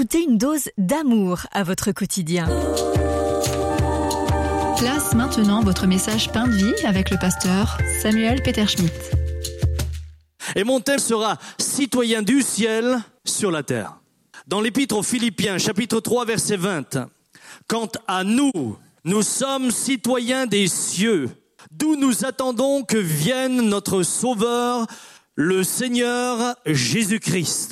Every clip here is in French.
ajoutez une dose d'amour à votre quotidien. Place maintenant votre message Pain de vie avec le pasteur Samuel Peter Schmidt. Et mon thème sera « Citoyen du ciel sur la terre ». Dans l'épître aux Philippiens, chapitre 3, verset 20. « Quant à nous, nous sommes citoyens des cieux, d'où nous attendons que vienne notre Sauveur, le Seigneur Jésus-Christ. »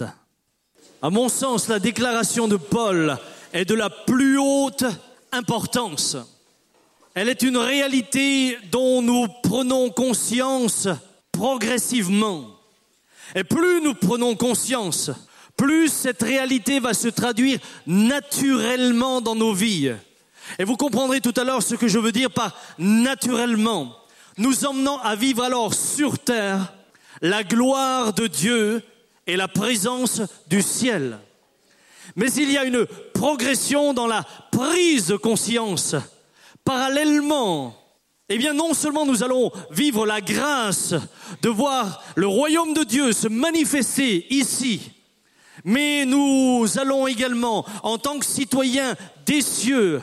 À mon sens, la déclaration de Paul est de la plus haute importance. Elle est une réalité dont nous prenons conscience progressivement. Et plus nous prenons conscience, plus cette réalité va se traduire naturellement dans nos vies. Et vous comprendrez tout à l'heure ce que je veux dire par naturellement. Nous emmenant à vivre alors sur terre la gloire de Dieu et la présence du ciel. Mais il y a une progression dans la prise de conscience. Parallèlement, non seulement nous allons vivre la grâce de voir le royaume de Dieu se manifester ici, mais nous allons également, en tant que citoyens des cieux,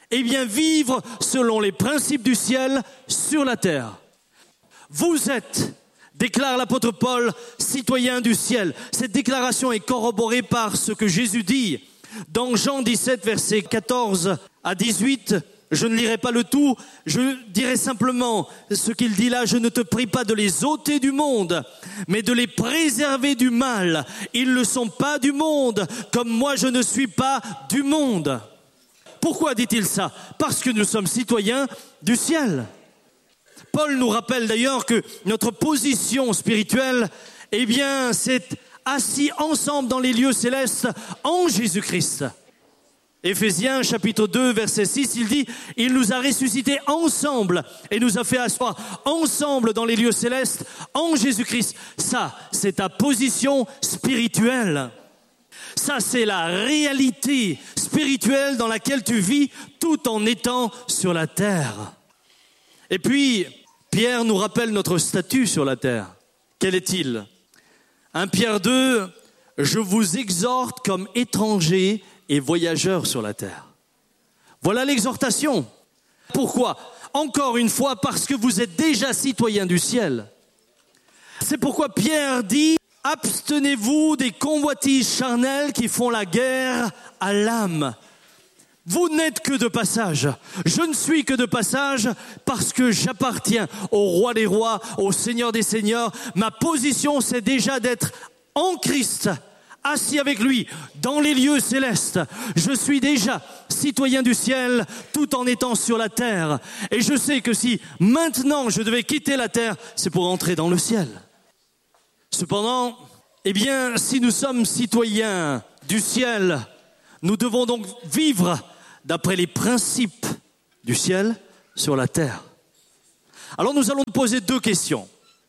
vivre selon les principes du ciel sur la terre. Vous êtes, déclare l'apôtre Paul, citoyen du ciel. Cette déclaration est corroborée par ce que Jésus dit dans Jean 17, versets 14 à 18. Je ne lirai pas le tout, je dirai simplement ce qu'il dit là. « Je ne te prie pas de les ôter du monde, mais de les préserver du mal. Ils ne sont pas du monde, comme moi je ne suis pas du monde. » Pourquoi dit-il ça ? Parce que nous sommes citoyens du ciel. Paul nous rappelle d'ailleurs que notre position spirituelle, c'est assis ensemble dans les lieux célestes en Jésus-Christ. Éphésiens chapitre 2 verset 6, il dit « Il nous a ressuscités ensemble et nous a fait asseoir ensemble dans les lieux célestes en Jésus-Christ. » Ça, c'est ta position spirituelle. Ça, c'est la réalité spirituelle dans laquelle tu vis tout en étant sur la terre. Et puis, Pierre nous rappelle notre statut sur la terre. Quel est-il ? 1 Pierre 2, « Je vous exhorte comme étrangers et voyageurs sur la terre. » Voilà l'exhortation. Pourquoi ? Encore une fois, parce que vous êtes déjà citoyens du ciel. C'est pourquoi Pierre dit « Abstenez-vous des convoitises charnelles qui font la guerre à l'âme. » Vous n'êtes que de passage. Je ne suis que de passage parce que j'appartiens au roi des rois, au Seigneur des seigneurs. Ma position, c'est déjà d'être en Christ, assis avec lui dans les lieux célestes. Je suis déjà citoyen du ciel tout en étant sur la terre. Et je sais que si maintenant je devais quitter la terre, c'est pour entrer dans le ciel. Cependant, si nous sommes citoyens du ciel, nous devons donc vivre d'après les principes du ciel sur la terre. Alors nous allons nous poser deux questions.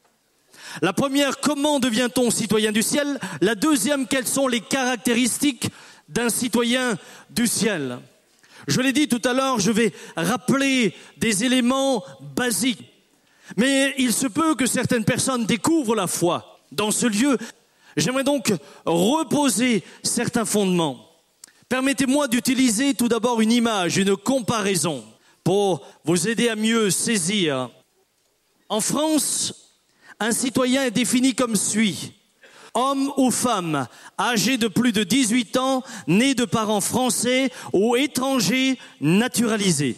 La première, comment devient-on citoyen du ciel ? La deuxième, quelles sont les caractéristiques d'un citoyen du ciel ? Je l'ai dit tout à l'heure, je vais rappeler des éléments basiques. Mais il se peut que certaines personnes découvrent la foi dans ce lieu. J'aimerais donc reposer certains fondements. Permettez-moi d'utiliser tout d'abord une image, une comparaison, pour vous aider à mieux saisir. En France, un citoyen est défini comme suit. Homme ou femme, âgé de plus de 18 ans, né de parents français ou étrangers naturalisés.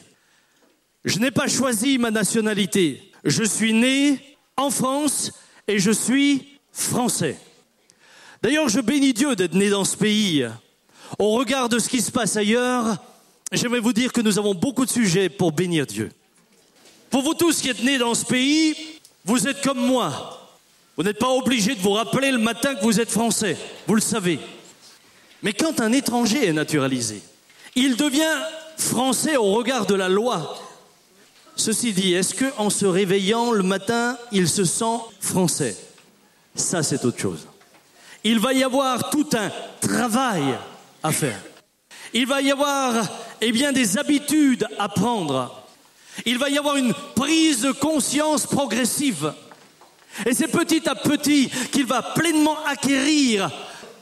Je n'ai pas choisi ma nationalité. Je suis né en France et je suis français. D'ailleurs, je bénis Dieu d'être né dans ce pays. Au regard de ce qui se passe ailleurs, j'aimerais vous dire que nous avons beaucoup de sujets pour bénir Dieu. Pour vous tous qui êtes nés dans ce pays, vous êtes comme moi. Vous n'êtes pas obligés de vous rappeler le matin que vous êtes français. Vous le savez. Mais quand un étranger est naturalisé, il devient français au regard de la loi. Ceci dit, est-ce qu'en se réveillant le matin, il se sent français ? Ça, c'est autre chose. Il va y avoir tout un travail à faire. Il va y avoir, des habitudes à prendre. Il va y avoir une prise de conscience progressive. Et c'est petit à petit qu'il va pleinement acquérir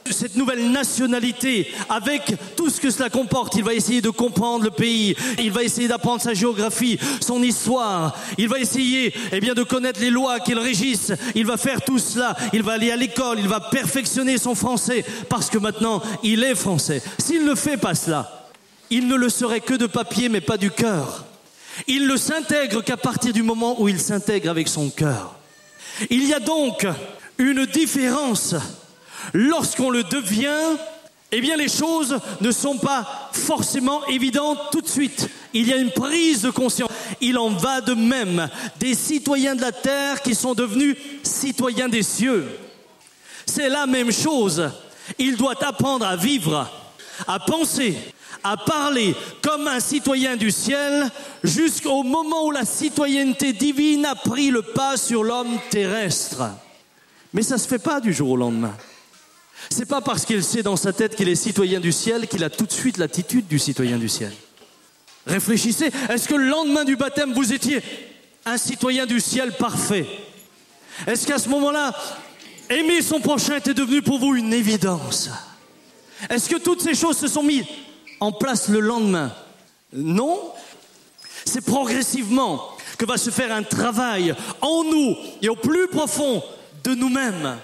cette nouvelle nationalité, avec tout ce que cela comporte. Il va essayer de comprendre le pays, il va essayer d'apprendre sa géographie, son histoire, il va essayer de connaître les lois qui le régissent, il va faire tout cela, il va aller à l'école, il va perfectionner son français, parce que maintenant, il est français. S'il ne fait pas cela, il ne le serait que de papier, mais pas du cœur. Il ne s'intègre qu'à partir du moment où il s'intègre avec son cœur. Il y a donc une différence. Lorsqu'on le devient, les choses ne sont pas forcément évidentes tout de suite. Il y a une prise de conscience. Il en va de même des citoyens de la terre qui sont devenus citoyens des cieux. C'est la même chose. Il doit apprendre à vivre, à penser, à parler comme un citoyen du ciel jusqu'au moment où la citoyenneté divine a pris le pas sur l'homme terrestre. Mais ça ne se fait pas du jour au lendemain. C'est pas parce qu'il sait dans sa tête qu'il est citoyen du ciel qu'il a tout de suite l'attitude du citoyen du ciel. Réfléchissez, est-ce que le lendemain du baptême, vous étiez un citoyen du ciel parfait? Est-ce qu'à ce moment-là, aimer son prochain était devenu pour vous une évidence? Est-ce que toutes ces choses se sont mises en place le lendemain? Non. C'est progressivement que va se faire un travail en nous et au plus profond de nous-mêmes.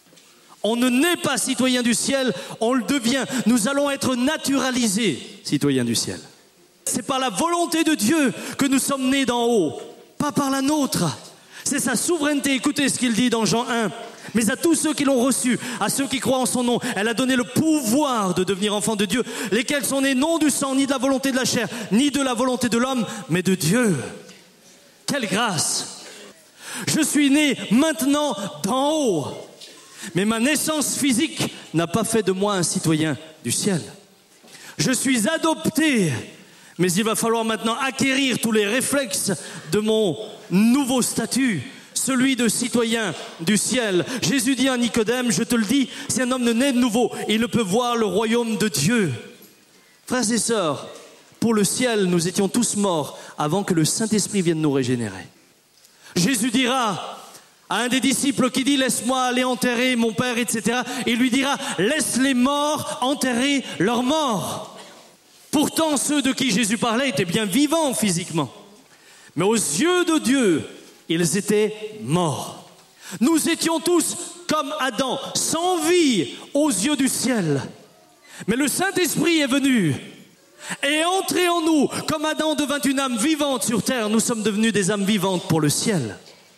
On ne naît pas citoyen du ciel, on le devient. Nous allons être naturalisés citoyens du ciel. C'est par la volonté de Dieu que nous sommes nés d'en haut, pas par la nôtre. C'est sa souveraineté. Écoutez ce qu'il dit dans Jean 1. Mais à tous ceux qui l'ont reçu, à ceux qui croient en son nom, elle a donné le pouvoir de devenir enfants de Dieu, lesquels sont nés non du sang, ni de la volonté de la chair, ni de la volonté de l'homme, mais de Dieu. Quelle grâce! Je suis né maintenant d'en haut. Mais ma naissance physique n'a pas fait de moi un citoyen du ciel. Je suis adopté, mais il va falloir maintenant acquérir tous les réflexes de mon nouveau statut, celui de citoyen du ciel. Jésus dit à Nicodème, je te le dis, si un homme ne naît de nouveau, il ne peut voir le royaume de Dieu. Frères et sœurs, pour le ciel, nous étions tous morts avant que le Saint-Esprit vienne nous régénérer. Jésus dira à un des disciples qui dit « Laisse-moi aller enterrer mon père, etc. » Il lui dira « Laisse les morts enterrer leurs morts. » Pourtant, ceux de qui Jésus parlait étaient bien vivants physiquement. Mais aux yeux de Dieu, ils étaient morts. Nous étions tous comme Adam, sans vie aux yeux du ciel. Mais le Saint-Esprit est venu et est entré en nous. Comme Adam devint une âme vivante sur terre, nous sommes devenus des âmes vivantes pour le ciel.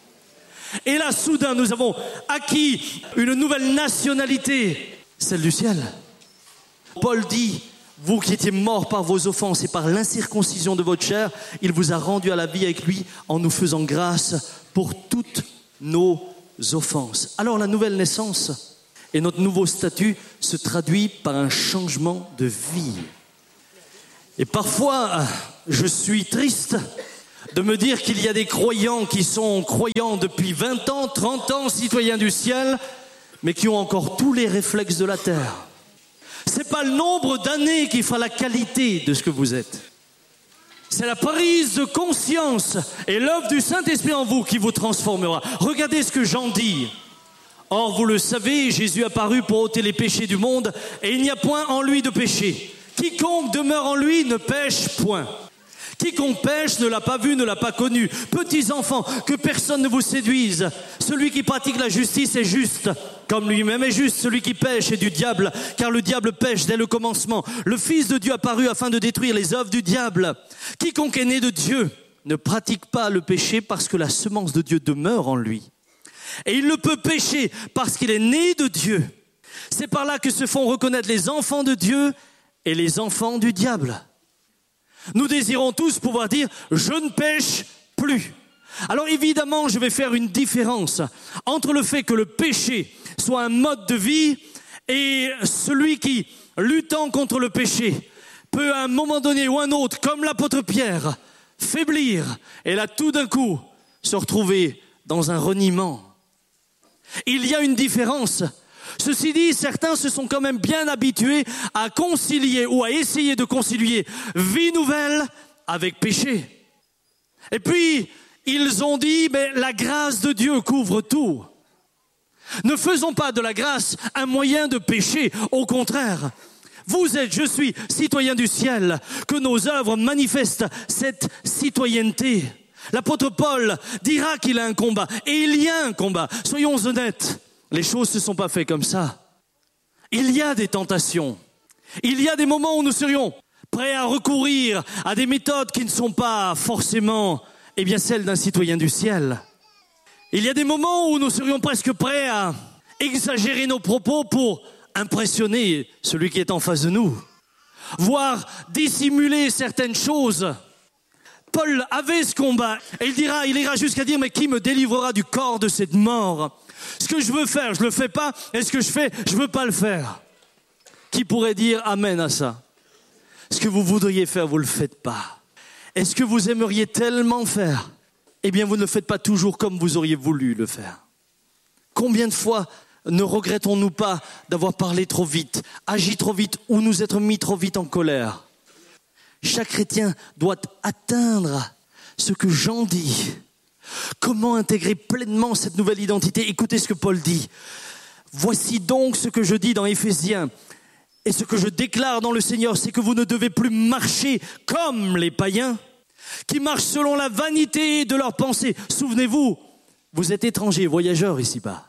Et là, soudain, nous avons acquis une nouvelle nationalité, celle du ciel. Paul dit, vous qui étiez morts par vos offenses et par l'incirconcision de votre chair, il vous a rendu à la vie avec lui en nous faisant grâce pour toutes nos offenses. Alors la nouvelle naissance et notre nouveau statut se traduit par un changement de vie. Et parfois, je suis triste de me dire qu'il y a des croyants qui sont croyants depuis 20 ans, 30 ans, citoyens du ciel, mais qui ont encore tous les réflexes de la terre. C'est pas le nombre d'années qui fera la qualité de ce que vous êtes. C'est la prise de conscience et l'œuvre du Saint-Esprit en vous qui vous transformera. Regardez ce que Jean dit. Or, vous le savez, Jésus apparut pour ôter les péchés du monde et il n'y a point en lui de péché. Quiconque demeure en lui ne pêche point. Quiconque pêche ne l'a pas vu, ne l'a pas connu. Petits enfants, que personne ne vous séduise. Celui qui pratique la justice est juste, comme lui-même est juste. Celui qui pêche est du diable, car le diable pêche dès le commencement. Le Fils de Dieu apparut afin de détruire les œuvres du diable. Quiconque est né de Dieu ne pratique pas le péché parce que la semence de Dieu demeure en lui. Et il ne peut pécher parce qu'il est né de Dieu. C'est par là que se font reconnaître les enfants de Dieu et les enfants du diable. Nous désirons tous pouvoir dire « je ne pêche plus ». Alors évidemment, je vais faire une différence entre le fait que le péché soit un mode de vie et celui qui, luttant contre le péché, peut à un moment donné ou un autre, comme l'apôtre Pierre, faiblir et là tout d'un coup se retrouver dans un reniement. Il y a une différence. Ceci dit, certains se sont quand même bien habitués à concilier ou à essayer de concilier vie nouvelle avec péché. Et puis, ils ont dit, mais la grâce de Dieu couvre tout. Ne faisons pas de la grâce un moyen de péché. Au contraire, vous êtes, je suis, citoyen du ciel. Que nos œuvres manifestent cette citoyenneté. L'apôtre Paul dira qu'il a un combat. Et il y a un combat. Soyons honnêtes. Les choses ne se sont pas faites comme ça. Il y a des tentations. Il y a des moments où nous serions prêts à recourir à des méthodes qui ne sont pas forcément, celles d'un citoyen du ciel. Il y a des moments où nous serions presque prêts à exagérer nos propos pour impressionner celui qui est en face de nous, voire dissimuler certaines choses. Paul avait ce combat et il ira jusqu'à dire, mais qui me délivrera du corps de cette mort? Ce que je veux faire, je le fais pas, et ce que je fais, je veux pas le faire. Qui pourrait dire amen à ça? Ce que vous voudriez faire, vous le faites pas. Est-ce que vous aimeriez tellement faire? Vous ne le faites pas toujours comme vous auriez voulu le faire. Combien de fois ne regrettons-nous pas d'avoir parlé trop vite, agi trop vite ou nous être mis trop vite en colère? Chaque chrétien doit atteindre ce que Jean dit. Comment intégrer pleinement cette nouvelle identité? Écoutez ce que Paul dit. Voici donc ce que je dis dans Éphésiens et ce que je déclare dans le Seigneur, c'est que vous ne devez plus marcher comme les païens qui marchent selon la vanité de leurs pensées. Souvenez-vous, vous êtes étrangers, voyageurs ici-bas.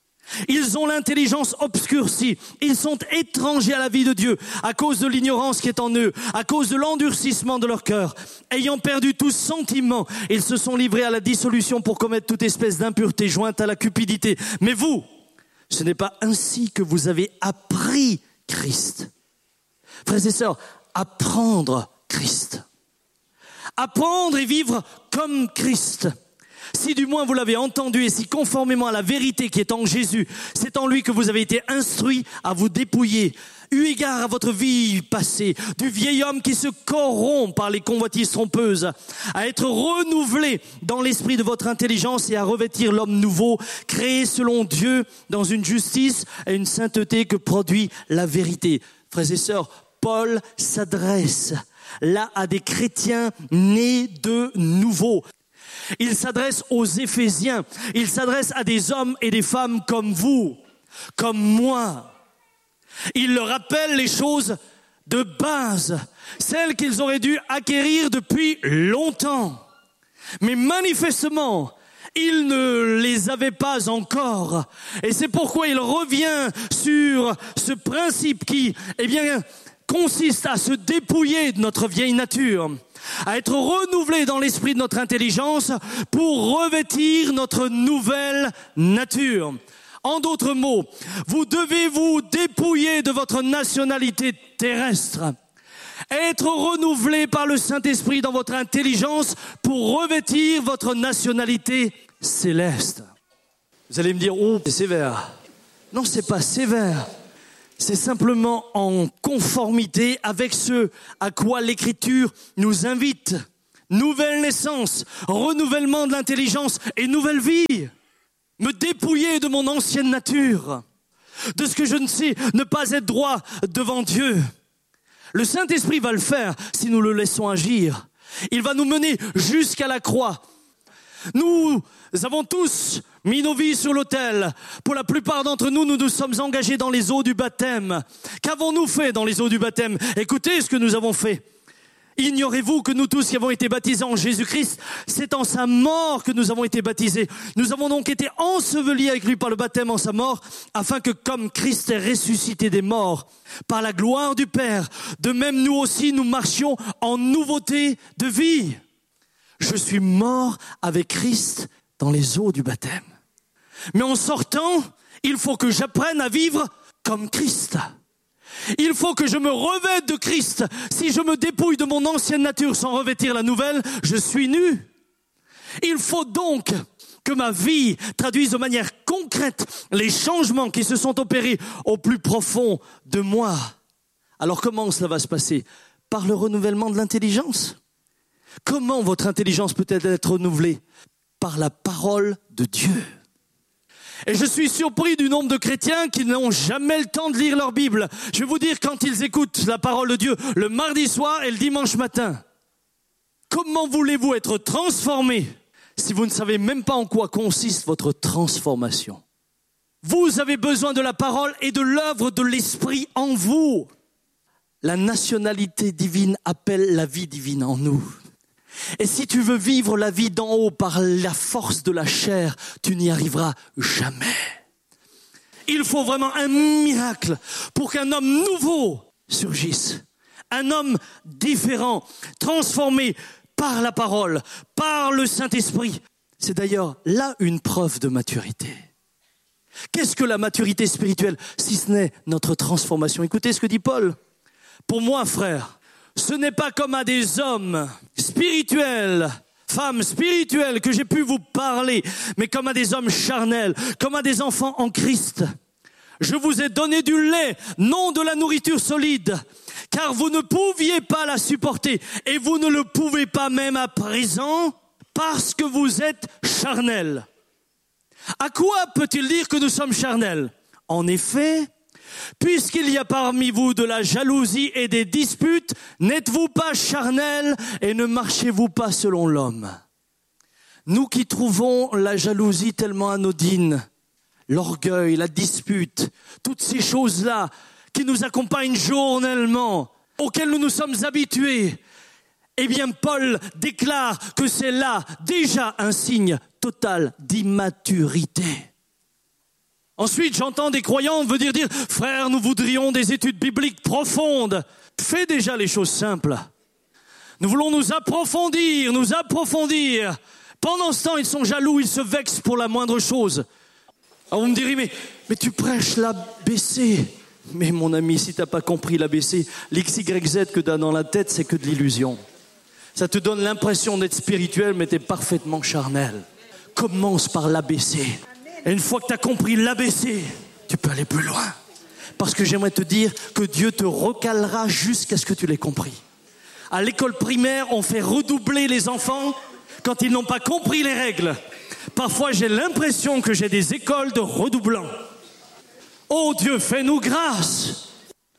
Ils ont l'intelligence obscurcie. Ils sont étrangers à la vie de Dieu à cause de l'ignorance qui est en eux, à cause de l'endurcissement de leur cœur. Ayant perdu tout sentiment, ils se sont livrés à la dissolution pour commettre toute espèce d'impureté jointe à la cupidité. Mais vous, ce n'est pas ainsi que vous avez appris Christ. Frères et sœurs, apprendre Christ. Apprendre et vivre comme Christ. Si du moins vous l'avez entendu et si conformément à la vérité qui est en Jésus, c'est en lui que vous avez été instruits à vous dépouiller, eu égard à votre vie passée, du vieil homme qui se corrompt par les convoitises trompeuses, à être renouvelé dans l'esprit de votre intelligence et à revêtir l'homme nouveau, créé selon Dieu dans une justice et une sainteté que produit la vérité. Frères et sœurs, Paul s'adresse là à des chrétiens nés de nouveau. Il s'adresse aux Éphésiens, il s'adresse à des hommes et des femmes comme vous, comme moi. Il leur rappelle les choses de base, celles qu'ils auraient dû acquérir depuis longtemps. Mais manifestement, ils ne les avaient pas encore. Et c'est pourquoi il revient sur ce principe qui, consiste à se dépouiller de notre vieille nature, à être renouvelé dans l'esprit de notre intelligence pour revêtir notre nouvelle nature. En d'autres mots, vous devez vous dépouiller de votre nationalité terrestre, être renouvelé par le Saint-Esprit dans votre intelligence pour revêtir votre nationalité céleste. Vous allez me dire, oh, c'est sévère. Non, c'est pas sévère. C'est simplement en conformité avec ce à quoi l'Écriture nous invite. Nouvelle naissance, renouvellement de l'intelligence et nouvelle vie. Me dépouiller de mon ancienne nature, de ce que je ne sais ne pas être droit devant Dieu. Le Saint-Esprit va le faire si nous le laissons agir. Il va nous mener jusqu'à la croix. Nous avons tous mis nos vies sur l'autel. Pour la plupart d'entre nous, nous nous sommes engagés dans les eaux du baptême. Qu'avons-nous fait dans les eaux du baptême? Écoutez ce que nous avons fait. Ignorez-vous que nous tous qui avons été baptisés en Jésus-Christ, c'est en sa mort que nous avons été baptisés. Nous avons donc été ensevelis avec lui par le baptême en sa mort, afin que comme Christ est ressuscité des morts, par la gloire du Père, de même nous aussi nous marchions en nouveauté de vie. Je suis mort avec Christ dans les eaux du baptême. Mais en sortant, il faut que j'apprenne à vivre comme Christ. Il faut que je me revête de Christ. Si je me dépouille de mon ancienne nature sans revêtir la nouvelle, je suis nu. Il faut donc que ma vie traduise de manière concrète les changements qui se sont opérés au plus profond de moi. Alors comment cela va se passer? Par le renouvellement de l'intelligence. Comment votre intelligence peut-elle être renouvelée? Par la parole de Dieu. Et je suis surpris du nombre de chrétiens qui n'ont jamais le temps de lire leur Bible. Je vais vous dire, quand ils écoutent la parole de Dieu le mardi soir et le dimanche matin, comment voulez-vous être transformés si vous ne savez même pas en quoi consiste votre transformation? Vous avez besoin de la parole et de l'œuvre de l'Esprit en vous. La nationalité divine appelle la vie divine en nous. Et si tu veux vivre la vie d'en haut par la force de la chair, tu n'y arriveras jamais. Il faut vraiment un miracle pour qu'un homme nouveau surgisse. Un homme différent, transformé par la parole, par le Saint-Esprit. C'est d'ailleurs là une preuve de maturité. Qu'est-ce que la maturité spirituelle, si ce n'est notre transformation? Écoutez ce que dit Paul. Pour moi, frère, ce n'est pas comme à des hommes spirituels, femmes spirituelles que j'ai pu vous parler, mais comme à des hommes charnels, comme à des enfants en Christ. Je vous ai donné du lait, non de la nourriture solide, car vous ne pouviez pas la supporter, et vous ne le pouvez pas même à présent, parce que vous êtes charnels. À quoi peut-il dire que nous sommes charnels? En effet, puisqu'il y a parmi vous de la jalousie et des disputes, n'êtes-vous pas charnels et ne marchez-vous pas selon l'homme? Nous qui trouvons la jalousie tellement anodine, l'orgueil, la dispute, toutes ces choses-là qui nous accompagnent journellement, auxquelles nous nous sommes habitués, eh bien Paul déclare que c'est là déjà un signe total d'immaturité. Ensuite, j'entends des croyants venir dire « Frère, nous voudrions des études bibliques profondes. » Fais déjà les choses simples. Nous voulons nous approfondir. Pendant ce temps, ils sont jaloux, ils se vexent pour la moindre chose. Alors vous me direz, mais tu prêches l'ABC. Mais mon ami, si tu n'as pas compris l'ABC, l'XYZ que tu as dans la tête, c'est que de l'illusion. Ça te donne l'impression d'être spirituel, mais tu es parfaitement charnel. Commence par l'ABC. Et une fois que tu as compris l'ABC, tu peux aller plus loin. Parce que j'aimerais te dire que Dieu te recalera jusqu'à ce que tu l'aies compris. À l'école primaire, on fait redoubler les enfants quand ils n'ont pas compris les règles. Parfois, j'ai l'impression que j'ai des écoles de redoublants. Oh Dieu, fais-nous grâce.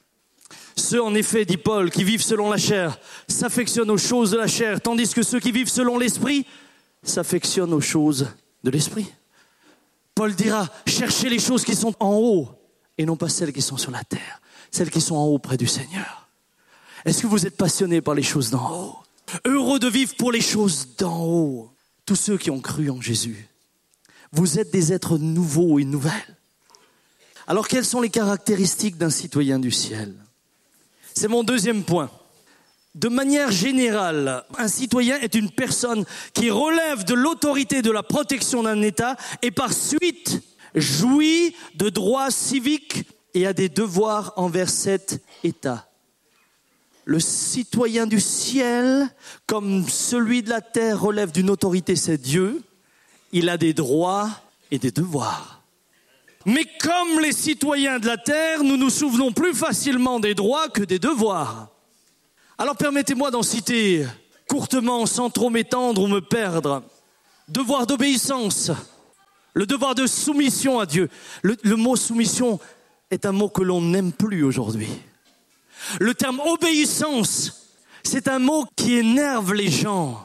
Ceux, en effet, dit Paul, qui vivent selon la chair, s'affectionnent aux choses de la chair, tandis que ceux qui vivent selon l'esprit s'affectionnent aux choses de l'esprit. Paul dira, cherchez les choses qui sont en haut et non pas celles qui sont sur la terre, celles qui sont en haut près du Seigneur. Est-ce que vous êtes passionnés par les choses d'en haut? Heureux de vivre pour les choses d'en haut. Tous ceux qui ont cru en Jésus. Vous êtes des êtres nouveaux et nouvelles. Alors, quelles sont les caractéristiques d'un citoyen du ciel? C'est mon deuxième point. De manière générale, un citoyen est une personne qui relève de l'autorité de la protection d'un État et par suite jouit de droits civiques et a des devoirs envers cet État. Le citoyen du ciel, comme celui de la terre, relève d'une autorité, c'est Dieu. Il a des droits et des devoirs. Mais comme les citoyens de la terre, nous nous souvenons plus facilement des droits que des devoirs. Alors permettez-moi d'en citer courtement, sans trop m'étendre ou me perdre. Devoir d'obéissance, le devoir de soumission à Dieu. Le mot soumission est un mot que l'on n'aime plus aujourd'hui. Le terme obéissance, c'est un mot qui énerve les gens.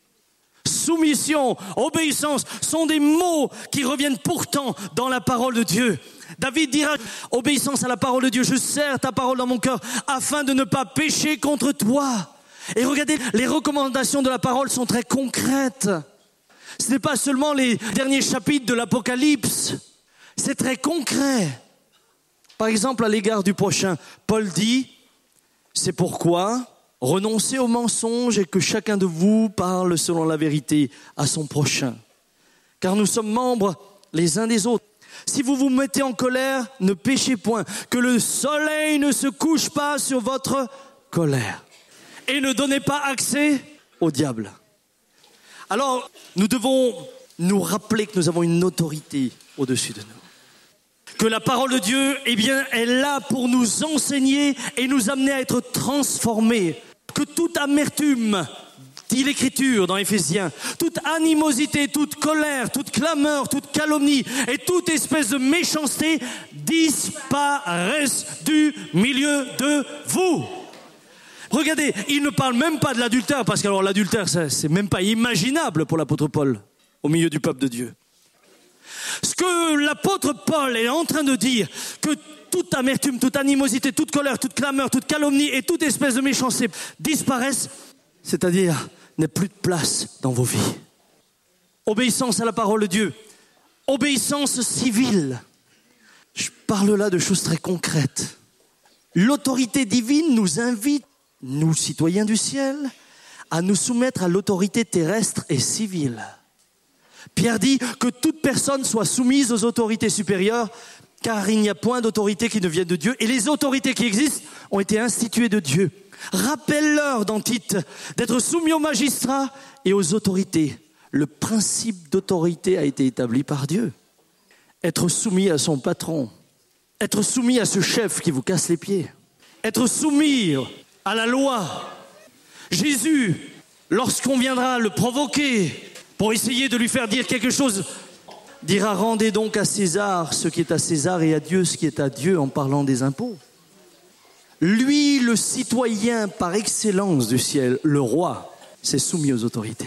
Soumission, obéissance sont des mots qui reviennent pourtant dans la parole de Dieu. David dira, obéissance à la parole de Dieu, je serre ta parole dans mon cœur afin de ne pas pécher contre toi. Et regardez, les recommandations de la parole sont très concrètes. Ce n'est pas seulement les derniers chapitres de l'Apocalypse, c'est très concret. Par exemple, à l'égard du prochain, Paul dit, c'est pourquoi renoncez au mensonge et que chacun de vous parle selon la vérité à son prochain. Car nous sommes membres les uns des autres. Si vous vous mettez en colère, ne péchez point. Que le soleil ne se couche pas sur votre colère. Et ne donnez pas accès au diable. Alors, nous devons nous rappeler que nous avons une autorité au-dessus de nous. Que la parole de Dieu, eh bien, est là pour nous enseigner et nous amener à être transformés. Que toute amertume, dit l'Écriture dans Éphésiens, toute animosité, toute colère, toute clameur, toute calomnie et toute espèce de méchanceté disparaissent du milieu de vous. Regardez, il ne parle même pas de l'adultère, parce que alors l'adultère, c'est même pas imaginable pour l'apôtre Paul au milieu du peuple de Dieu. Ce que l'apôtre Paul est en train de dire, que toute amertume, toute animosité, toute colère, toute clameur, toute calomnie et toute espèce de méchanceté disparaissent, c'est-à-dire n'aient plus de place dans vos vies. Obéissance à la parole de Dieu, obéissance civile. Je parle là de choses très concrètes. L'autorité divine nous invite, nous citoyens du ciel, à nous soumettre à l'autorité terrestre et civile. Pierre dit que toute personne soit soumise aux autorités supérieures, car il n'y a point d'autorité qui ne vienne de Dieu, et les autorités qui existent ont été instituées de Dieu. Rappelle-leur dans Tite d'être soumis aux magistrats et aux autorités. Le principe d'autorité a été établi par Dieu. Être soumis à son patron, être soumis à ce chef qui vous casse les pieds, être soumis à la loi. Jésus, lorsqu'on viendra le provoquer pour essayer de lui faire dire quelque chose, dira: rendez donc à César ce qui est à César et à Dieu ce qui est à Dieu, en parlant des impôts. Lui, le citoyen par excellence du ciel, le roi, s'est soumis aux autorités.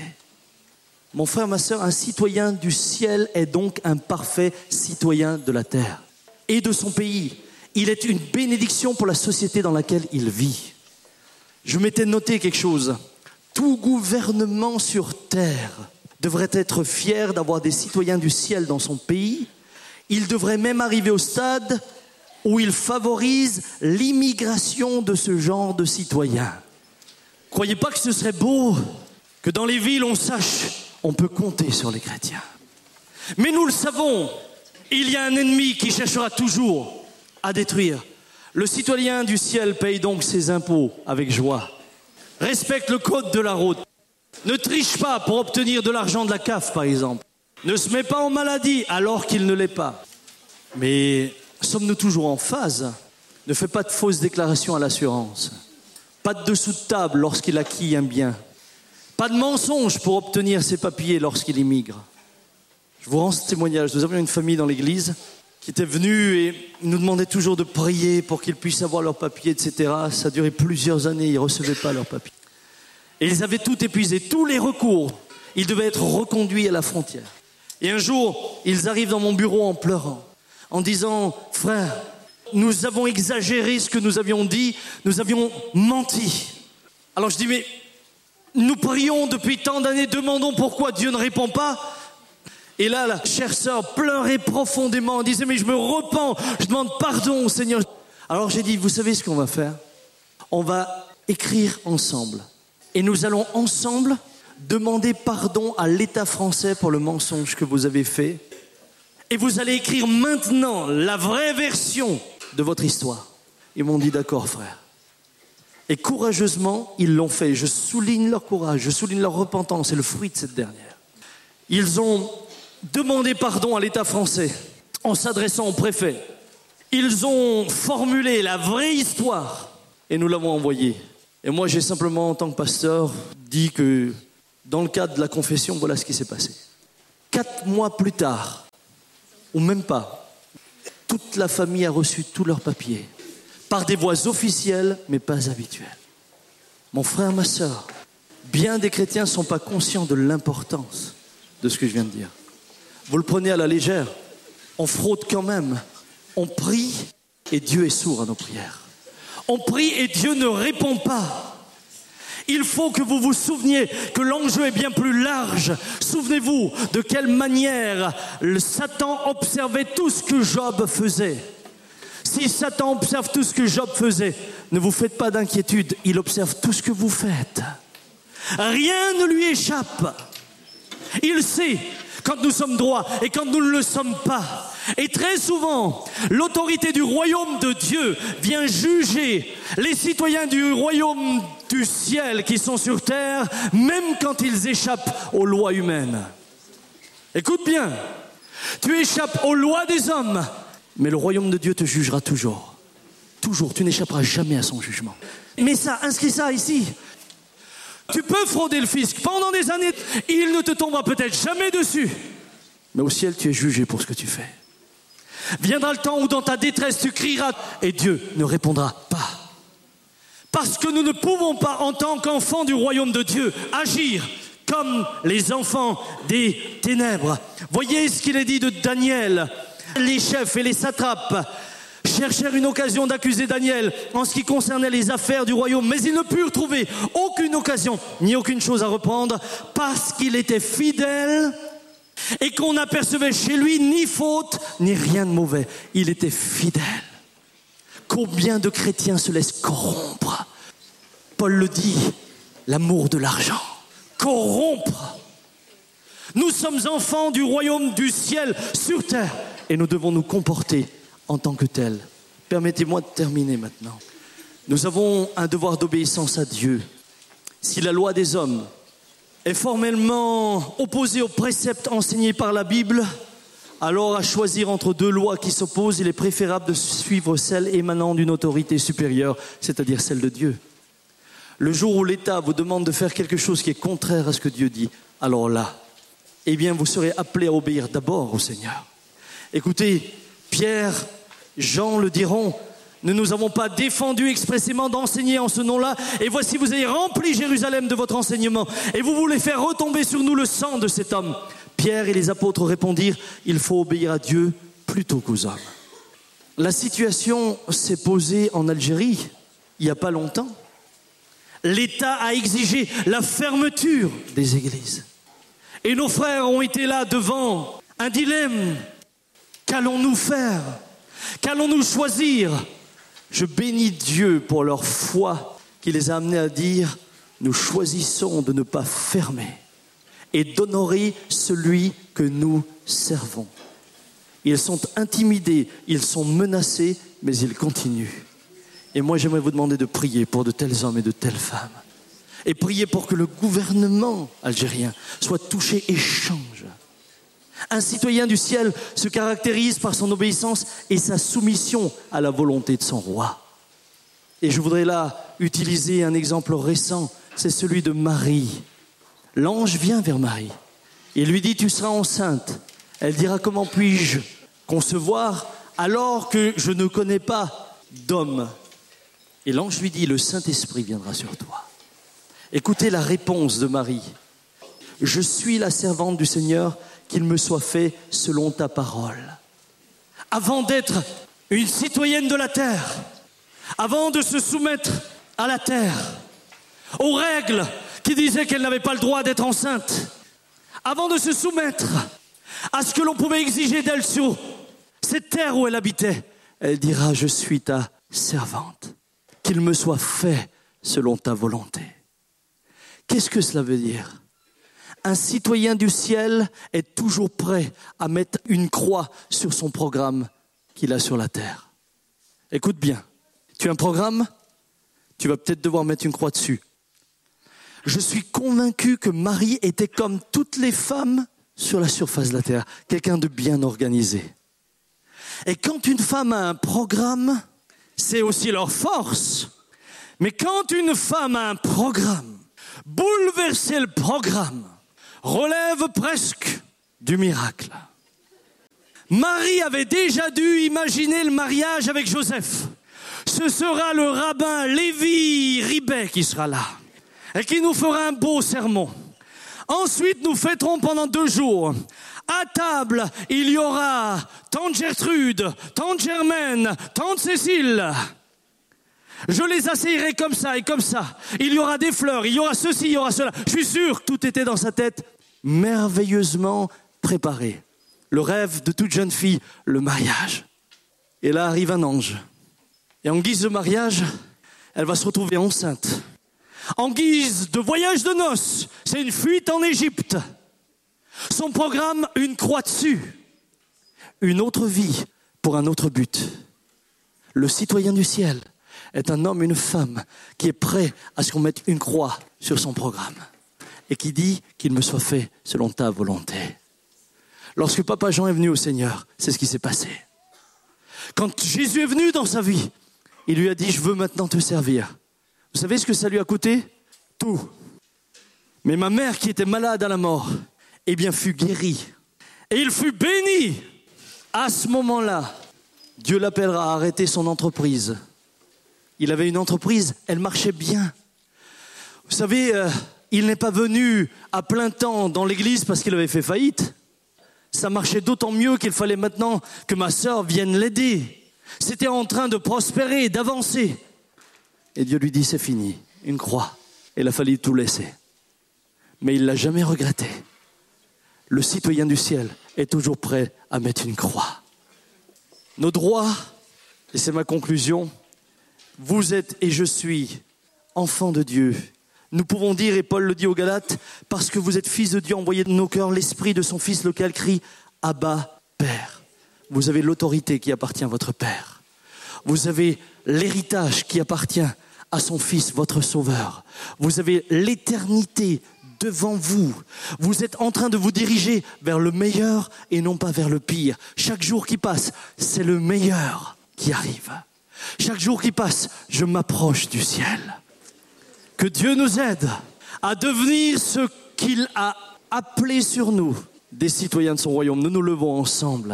Mon frère, ma sœur, un citoyen du ciel est donc un parfait citoyen de la terre et de son pays. Il est une bénédiction pour la société dans laquelle il vit. Je m'étais noté quelque chose. Tout gouvernement sur terre devrait être fier d'avoir des citoyens du ciel dans son pays. Il devrait même arriver au stade où il favorise l'immigration de ce genre de citoyens. Croyez pas que ce serait beau que dans les villes on sache on peut compter sur les chrétiens. Mais nous le savons, il y a un ennemi qui cherchera toujours à détruire. Le citoyen du ciel paye donc ses impôts avec joie. Respecte le code de la route. Ne triche pas pour obtenir de l'argent de la CAF, par exemple. Ne se met pas en maladie alors qu'il ne l'est pas. Mais sommes-nous toujours en phase? Ne fais pas de fausses déclarations à l'assurance. Pas de dessous de table lorsqu'il acquit un bien. Pas de mensonge pour obtenir ses papiers lorsqu'il immigre. Je vous rends ce témoignage. Nous avions une famille dans l'église qui était venue et nous demandait toujours de prier pour qu'ils puissent avoir leurs papiers, etc. Ça a duré plusieurs années, ils ne recevaient pas leurs papiers. Et ils avaient tout épuisé, tous les recours. Ils devaient être reconduits à la frontière. Et un jour, ils arrivent dans mon bureau en pleurant, en disant: frère, nous avons exagéré ce que nous avions dit, nous avions menti. Alors je dis: mais nous prions depuis tant d'années, demandons pourquoi Dieu ne répond pas. Et là, la chère sœur pleurait profondément, disait: mais je me repens, je demande pardon au Seigneur. Alors j'ai dit: vous savez ce qu'on va faire? On va écrire ensemble. Et nous allons ensemble demander pardon à l'État français pour le mensonge que vous avez fait. Et vous allez écrire maintenant la vraie version de votre histoire. Ils m'ont dit: d'accord, frère. Et courageusement, ils l'ont fait. Je souligne leur courage, je souligne leur repentance, c'est le fruit de cette dernière. Ils ont demandé pardon à l'État français en s'adressant au préfet. Ils ont formulé la vraie histoire et nous l'avons envoyée. Et moi, j'ai simplement, en tant que pasteur, dit que dans le cadre de la confession, voilà ce qui s'est passé. 4 mois plus tard, ou même pas, toute la famille a reçu tous leurs papiers, par des voies officielles, mais pas habituelles. Mon frère, ma sœur, bien des chrétiens ne sont pas conscients de l'importance de ce que je viens de dire. Vous le prenez à la légère, on fraude quand même, on prie et Dieu est sourd à nos prières. On prie et Dieu ne répond pas. Il faut que vous vous souveniez que l'enjeu est bien plus large. Souvenez-vous de quelle manière le Satan observait tout ce que Job faisait. Si Satan observe tout ce que Job faisait, ne vous faites pas d'inquiétude, il observe tout ce que vous faites. Rien ne lui échappe. Il sait quand nous sommes droits et quand nous ne le sommes pas. Et très souvent, l'autorité du royaume de Dieu vient juger les citoyens du royaume du ciel qui sont sur terre, même quand ils échappent aux lois humaines. Écoute bien, tu échappes aux lois des hommes, mais le royaume de Dieu te jugera toujours. Toujours, tu n'échapperas jamais à son jugement. Mais ça, inscris ça ici. Tu peux frauder le fisc pendant des années, il ne te tombera peut-être jamais dessus. Mais au ciel, tu es jugé pour ce que tu fais. Viendra le temps où dans ta détresse, tu crieras et Dieu ne répondra pas. Parce que nous ne pouvons pas, en tant qu'enfants du royaume de Dieu, agir comme les enfants des ténèbres. Voyez ce qu'il est dit de Daniel. Les chefs et les satrapes cherchèrent une occasion d'accuser Daniel en ce qui concernait les affaires du royaume, mais ils ne purent trouver aucune occasion ni aucune chose à reprendre parce qu'il était fidèle et qu'on n'apercevait chez lui ni faute ni rien de mauvais. Il était fidèle. Combien de chrétiens se laissent corrompre? Paul le dit, l'amour de l'argent. Corrompre. Nous sommes enfants du royaume du ciel sur terre et nous devons nous comporter en tant que tels. Permettez-moi de terminer maintenant. Nous avons un devoir d'obéissance à Dieu. Si la loi des hommes est formellement opposée aux préceptes enseignés par la Bible, alors à choisir entre deux lois qui s'opposent, il est préférable de suivre celle émanant d'une autorité supérieure, c'est-à-dire celle de Dieu. Le jour où l'État vous demande de faire quelque chose qui est contraire à ce que Dieu dit, alors là, eh bien vous serez appelés à obéir d'abord au Seigneur. Écoutez, Pierre, Jean le diront, nous ne nous avons pas défendu expressément d'enseigner en ce nom-là, et voici vous avez rempli Jérusalem de votre enseignement, et vous voulez faire retomber sur nous le sang de cet homme. Pierre et les apôtres répondirent, il faut obéir à Dieu plutôt qu'aux hommes. La situation s'est posée en Algérie il n'y a pas longtemps. L'État a exigé la fermeture des églises. Et nos frères ont été là devant un dilemme. Qu'allons-nous faire? Qu'allons-nous choisir? Je bénis Dieu pour leur foi qui les a amenés à dire « Nous choisissons de ne pas fermer et d'honorer celui que nous servons. » Ils sont intimidés, ils sont menacés, mais ils continuent. Et moi, j'aimerais vous demander de prier pour de tels hommes et de telles femmes. Et prier pour que le gouvernement algérien soit touché et change. Un citoyen du ciel se caractérise par son obéissance et sa soumission à la volonté de son roi. Et je voudrais là utiliser un exemple récent, c'est celui de Marie. L'ange vient vers Marie et lui dit « Tu seras enceinte ». Elle dira « Comment puis-je concevoir alors que je ne connais pas d'homme ?» Et l'ange lui dit « Le Saint-Esprit viendra sur toi ». Écoutez la réponse de Marie. « Je suis la servante du Seigneur, qu'il me soit fait selon ta parole. » Avant d'être une citoyenne de la terre, avant de se soumettre à la terre, aux règles qui disaient qu'elle n'avait pas le droit d'être enceinte, avant de se soumettre à ce que l'on pouvait exiger d'elle sur cette terre où elle habitait, elle dira « Je suis ta servante, qu'il me soit fait selon ta volonté. » Qu'est-ce que cela veut dire? Un citoyen du ciel est toujours prêt à mettre une croix sur son programme qu'il a sur la terre. Écoute bien, tu as un programme, tu vas peut-être devoir mettre une croix dessus. Je suis convaincu que Marie était comme toutes les femmes sur la surface de la terre, quelqu'un de bien organisé. Et quand une femme a un programme, c'est aussi leur force. Mais quand une femme a un programme, bouleverser le programme relève presque du miracle. Marie avait déjà dû imaginer le mariage avec Joseph. Ce sera le rabbin Lévi Ribet qui sera là et qui nous fera un beau sermon. Ensuite, nous fêterons pendant 2 jours. À table, il y aura tante Gertrude, tante Germaine, tante Cécile. Je les asseillerai comme ça et comme ça. Il y aura des fleurs, il y aura ceci, il y aura cela. Je suis sûr que tout était dans sa tête merveilleusement préparé. Le rêve de toute jeune fille, le mariage. Et là arrive un ange. Et en guise de mariage, elle va se retrouver enceinte. En guise de voyage de noces, c'est une fuite en Égypte. Son programme, une croix dessus. Une autre vie pour un autre but. Le citoyen du ciel est un homme, une femme qui est prêt à ce qu'on mette une croix sur son programme et qui dit qu'il me soit fait selon ta volonté. Lorsque Papa Jean est venu au Seigneur, c'est ce qui s'est passé. Quand Jésus est venu dans sa vie, il lui a dit « Je veux maintenant te servir ». Vous savez ce que ça lui a coûté? Tout. Mais ma mère qui était malade à la mort, eh bien fut guérie. Et il fut béni. À ce moment-là, Dieu l'appellera à arrêter son entreprise. Il avait une entreprise, elle marchait bien. Vous savez, il n'est pas venu à plein temps dans l'église parce qu'il avait fait faillite. Ça marchait d'autant mieux qu'il fallait maintenant que ma sœur vienne l'aider. C'était en train de prospérer, d'avancer. Et Dieu lui dit, c'est fini, une croix. Et il a fallu tout laisser. Mais il ne l'a jamais regretté. Le citoyen du ciel est toujours prêt à mettre une croix. Nos droits, et c'est ma conclusion, vous êtes et je suis enfants de Dieu. Nous pouvons dire, et Paul le dit aux Galates, parce que vous êtes fils de Dieu, envoyez de nos cœurs l'esprit de son Fils, lequel crie « Abba, Père ». Vous avez l'autorité qui appartient à votre Père. Vous avez l'héritage qui appartient à son Fils, votre Sauveur. Vous avez l'éternité devant vous. Vous êtes en train de vous diriger vers le meilleur et non pas vers le pire. Chaque jour qui passe, c'est le meilleur qui arrive. Chaque jour qui passe, je m'approche du ciel. Que Dieu nous aide à devenir ce qu'il a appelé sur nous, des citoyens de son royaume. Nous nous levons ensemble.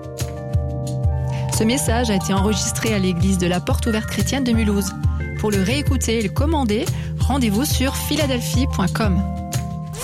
Ce message a été enregistré à l'église de la Porte Ouverte Chrétienne de Mulhouse. Pour le réécouter et le commander, rendez-vous sur philadelphie.com.